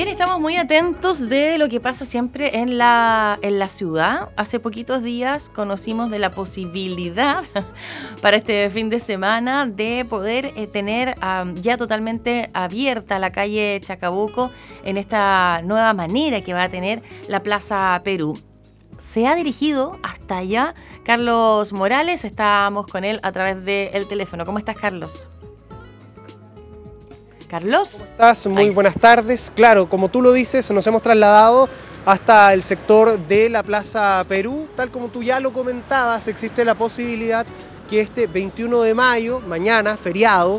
Bien, estamos muy atentos de lo que pasa siempre en la ciudad. Hace poquitos días conocimos de la posibilidad para este fin de semana de poder tener ya totalmente abierta la calle Chacabuco en esta nueva manera que va a tener la Plaza Perú. Se ha dirigido hasta allá Carlos Morales, estamos con él a través del teléfono. ¿Cómo estás, Carlos? Carlos. ¿Cómo estás? Muy buenas tardes. Claro, como tú lo dices, nos hemos trasladado hasta el sector de la Plaza Perú. Tal como tú ya lo comentabas, existe la posibilidad que este 21 de mayo, mañana, feriado,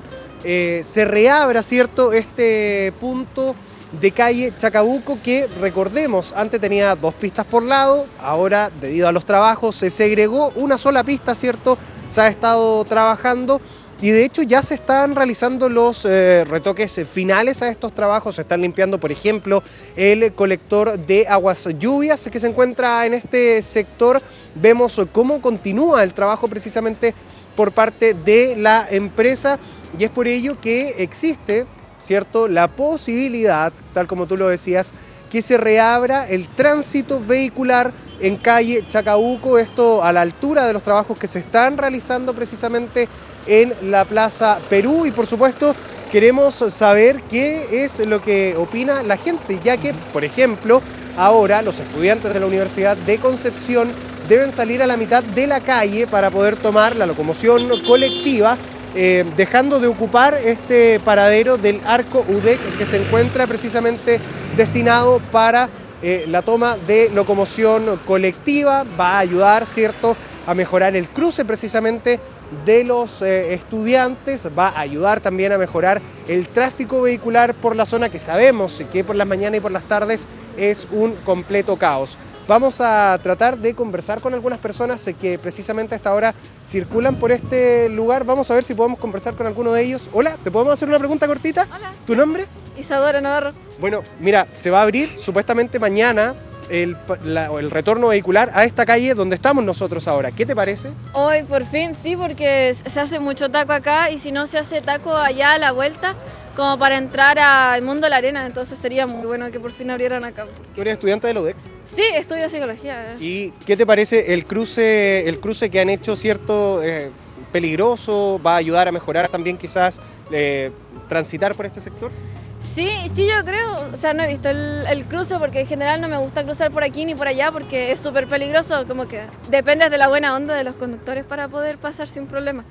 se reabra, ¿cierto?, este punto de calle Chacabuco que, recordemos, antes tenía 2 pistas por lado, ahora debido a los trabajos se segregó una sola pista, ¿cierto? Se ha estado trabajando y de hecho ya se están realizando los retoques finales a estos trabajos. Se están limpiando, por ejemplo, el colector de aguas lluvias que se encuentra en este sector. Vemos cómo continúa el trabajo precisamente por parte de la empresa y es por ello que existe, ¿cierto?, la posibilidad, tal como tú lo decías, que se reabra el tránsito vehicular en calle Chacabuco, esto a la altura de los trabajos que se están realizando precisamente en la Plaza Perú. Y por supuesto queremos saber qué es lo que opina la gente, ya que, por ejemplo, ahora los estudiantes de la Universidad de Concepción deben salir a la mitad de la calle para poder tomar la locomoción colectiva, dejando de ocupar este paradero del Arco UDEC que se encuentra precisamente destinado para la toma de locomoción colectiva. Va a ayudar, ¿cierto?, a mejorar el cruce precisamente de los estudiantes, va a ayudar también a mejorar el tráfico vehicular por la zona que sabemos que por las mañanas y por las tardes es un completo caos. Vamos a tratar de conversar con algunas personas que precisamente a esta hora circulan por este lugar. Vamos a ver si podemos conversar con alguno de ellos. Hola, ¿te podemos hacer una pregunta cortita? Hola. ¿Tu nombre? Isadora Navarro. Bueno, mira, se va a abrir supuestamente mañana el retorno vehicular a esta calle donde estamos nosotros ahora. ¿Qué te parece? Hoy por fin sí, porque se hace mucho taco acá y si no se hace taco allá a la vuelta, como para entrar al mundo de la arena, entonces sería muy bueno que por fin abrieran acá. ¿Tú eres estudiante de la UDEC? Sí, estudio psicología. ¿Y qué te parece el cruce que han hecho, cierto, peligroso? ¿Va a ayudar a mejorar también quizás transitar por este sector? Sí, yo creo, o sea, no he visto el cruce porque en general no me gusta cruzar por aquí ni por allá porque es súper peligroso, como que dependes de la buena onda de los conductores para poder pasar sin problema.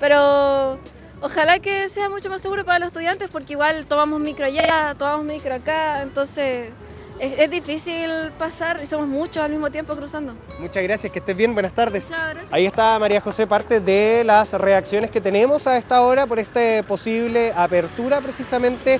Pero ojalá que sea mucho más seguro para los estudiantes porque igual tomamos micro allá, tomamos micro acá, entonces es difícil pasar y somos muchos al mismo tiempo cruzando. Muchas gracias, que estés bien, buenas tardes. Chao, gracias. Ahí está María José, parte de las reacciones que tenemos a esta hora por esta posible apertura precisamente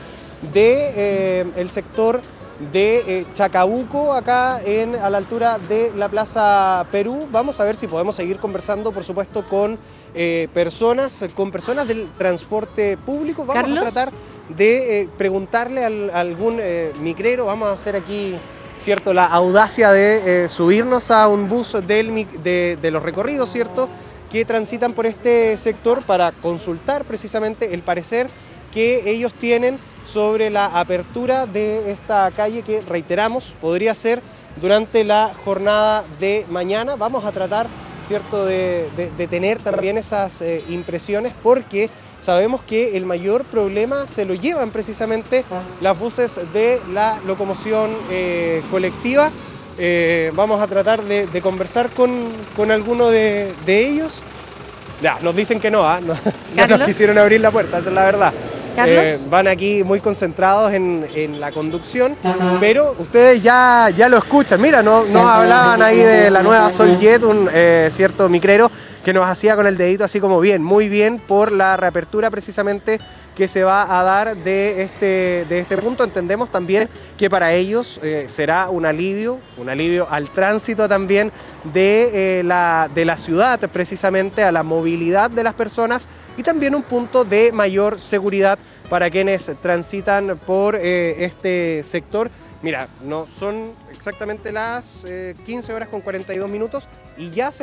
de el sector de Chacabuco, acá a la altura de la Plaza Perú. Vamos a ver si podemos seguir conversando, por supuesto, con personas del transporte público. Vamos ¿Carlos? a tratar de preguntarle a algún micrero. Vamos a hacer aquí, ¿cierto?, la audacia de subirnos a un bus de los recorridos, ¿cierto?, que transitan por este sector para consultar precisamente el parecer que ellos tienen sobre la apertura de esta calle que, reiteramos, podría ser durante la jornada de mañana. Vamos a tratar, ¿cierto?, de tener también esas impresiones porque sabemos que el mayor problema se lo llevan precisamente las buses de la locomoción colectiva. Vamos a tratar de conversar con alguno de ellos. Ya, nos dicen que no, no nos quisieron abrir la puerta, esa es la verdad. Van aquí muy concentrados en la conducción, pero ustedes ya lo escuchan. Mira, nos hablaban ahí de la nueva Soljet, un cierto micrero que nos hacía con el dedito así como bien, muy bien por la reapertura precisamente que se va a dar de este punto. Entendemos también que para ellos será un alivio al tránsito también de la ciudad, precisamente a la movilidad de las personas y también un punto de mayor seguridad para quienes transitan por este sector. Mira, no son exactamente las 15 horas con 42 minutos y ya se